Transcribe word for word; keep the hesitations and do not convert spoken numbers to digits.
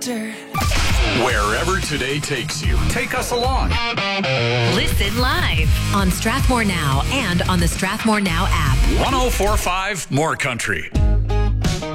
winter. Wherever today takes you, take us along. Listen live on Strathmore Now and on the Strathmore Now app. one oh four point five More Country.